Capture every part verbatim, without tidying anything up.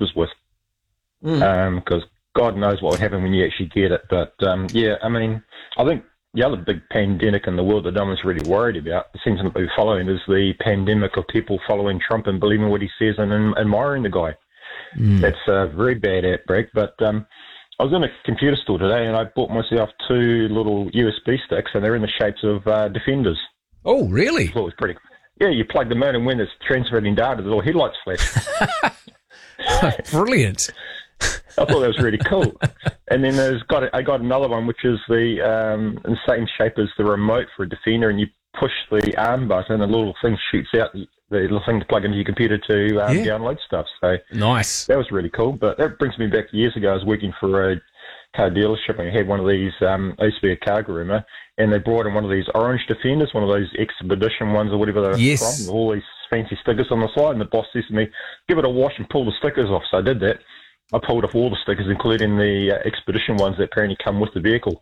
was with. Mm. Um, because God knows what would happen when you actually get it. But, um, yeah, I mean, I think the other big pandemic in the world that no one's really worried about, it seems to be following, is the pandemic of people following Trump and believing what he says and, and admiring the guy. Mm. That's a very bad outbreak. But um, I was in a computer store today and I bought myself two little U S B sticks and they're in the shapes of uh, Defenders. Oh, really? I thought it was pretty. Yeah, you plug them in and when it's transmitting data, the little headlights flash. Brilliant. I thought that was really cool. And then there's got I got another one which is the um, in the same shape as the remote for a Defender, and you push the arm button and a little thing shoots out, the little thing to plug into your computer to um, Yeah. download stuff. So Nice. that was really cool. But that brings me back to years ago. I was working for a car dealership and I had one of these, um, I used to be a car groomer, and they brought in one of these orange Defenders, one of those expedition ones or whatever they're Yes. from, with all these fancy stickers on the side, and the boss says to me, give it a wash and pull the stickers off. So I did that. I pulled off all the stickers, including the uh, expedition ones that apparently come with the vehicle.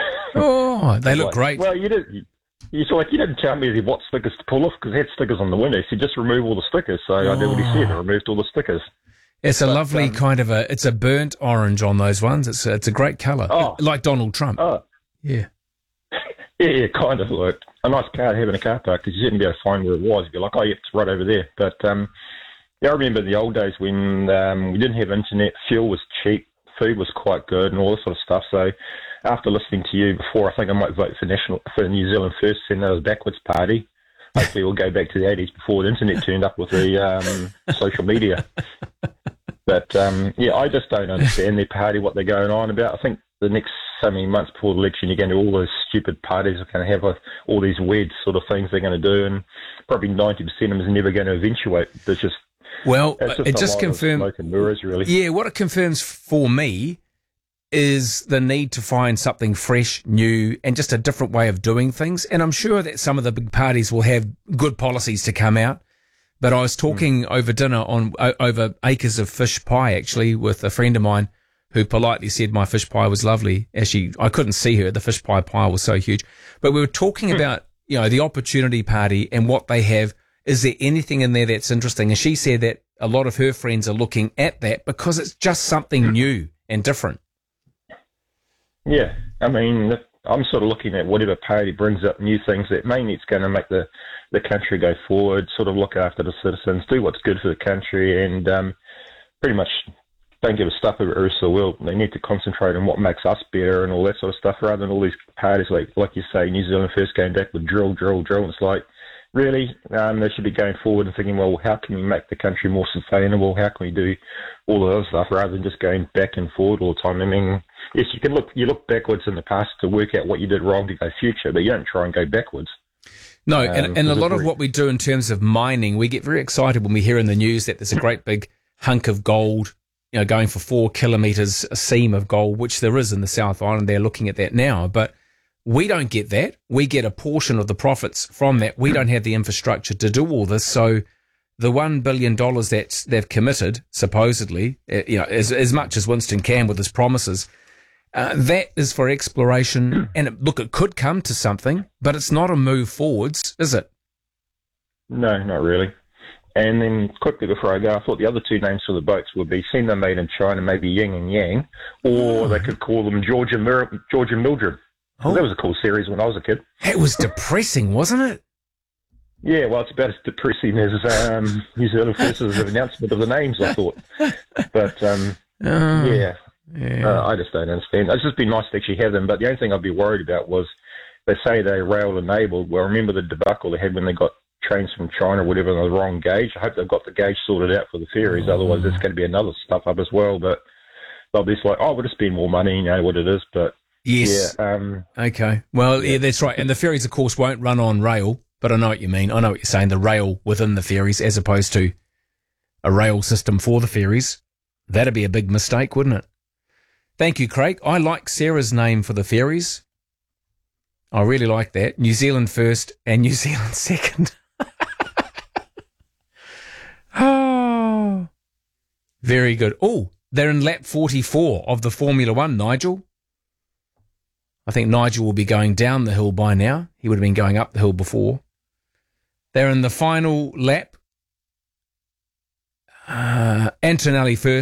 Oh, they look Like, great. Well, you did. You, you so like you didn't tell me what stickers to pull off because it had stickers on the window. So you just remove all the stickers. So I did what he said. I removed all the stickers. It's a but, lovely um, kind of a, it's a burnt orange on those ones. It's a, it's a great colour. Oh. Like Donald Trump. Oh, Yeah. yeah, yeah, kind of like a nice car to have in a car park because you didn't be able to find where it was. You'd be like, oh, yeah, it's right over there. But um, yeah, I remember the old days when um, we didn't have internet, fuel was cheap, food was quite good, and all this sort of stuff. So after listening to you before, I think I might vote for national for New Zealand First, send those backwards party. Hopefully, we'll go back to the eighties before the internet turned up with the um, social media. But um, yeah, I just don't understand their party, what they're going on about. I think the next so many months before the election, you're going to all those stupid parties are going to have uh, all these weird sort of things they're going to do, and probably ninety percent of them is never going to eventuate. There's just Well, it's just it a just lot of confirms. smoke and mirrors, really. Yeah, what it confirms for me is the need to find something fresh, new, and just a different way of doing things. And I'm sure that some of the big parties will have good policies to come out. But I was talking mm. over dinner on o- over acres of fish pie, actually, with a friend of mine who politely said my fish pie was lovely. As she, I couldn't see her; the fish pie pile was so huge. But we were talking mm. about, you know, the opportunity party and what they have. Is there anything in there that's interesting? And she said that a lot of her friends are looking at that because it's just something new and different. Yeah, I mean, I'm sort of looking at whatever party brings up new things that mainly it's going to make the, the country go forward, sort of look after the citizens, do what's good for the country, and um, pretty much don't give a stuff about the rest of the world. They need to concentrate on what makes us better and all that sort of stuff, rather than all these parties like, like you say, New Zealand First going back with drill, drill, drill. It's like, really, um, they should be going forward and thinking, well, how can we make the country more sustainable? How can we do all the other stuff rather than just going back and forward all the time? I mean, yes, you can look you look backwards in the past to work out what you did wrong to go future, but you don't try and go backwards. No, Um, and, and a lot of very- what we do in terms of mining, we get very excited when we hear in the news that there's a great big hunk of gold, you know, going for four kilometres, a seam of gold, which there is in the South Island. They're looking at that now, but we don't get that. We get a portion of the profits from that. We don't have the infrastructure to do all this. So the one billion dollars that they've committed, supposedly, uh, you know, as, as much as Winston can with his promises, uh, that is for exploration. And it, look, it could come to something, but it's not a move forwards, is it? No, not really. And then quickly before I go, I thought the other two names for the boats would be Sina Made in China, maybe Yin and Yang, or they could call them George and, Mir- George and Mildred. Oh. That was a cool series when I was a kid. It was depressing, wasn't it? Yeah, well, it's about as depressing as um, New Zealand First's announcement of the names, I thought. But, um, Uh, yeah, yeah. uh, I just don't understand. It's just been nice to actually have them, but the only thing I'd be worried about was they say they're rail-enabled. Well, remember the debacle they had when they got trains from China or whatever on the wrong gauge? I hope they've got the gauge sorted out for the ferries, oh. Otherwise there's going to be another stuff up as well. But they'll be like, oh, we'll just spend more money, you know what it is, but... Yes. Yeah, um, okay. Well, yeah. yeah, that's right. And the ferries, of course, won't run on rail, but I know what you mean. I know what you're saying, the rail within the ferries as opposed to a rail system for the ferries. That'd be a big mistake, wouldn't it? Thank you, Craig. I like Sarah's name for the ferries. I really like that. New Zealand First and New Zealand Second. Oh, very good. Oh, they're in lap forty-four of the Formula One, Nigel. I think Nigel will be going down the hill by now. He would have been going up the hill before. They're in the final lap. Uh, Antonelli first.